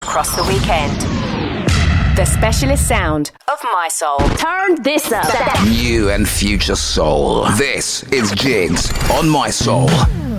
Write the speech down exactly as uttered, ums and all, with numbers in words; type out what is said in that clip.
across the weekend. The specialist sound of My Soul. Turn this up. New and future soul. This is Jigs on My Soul.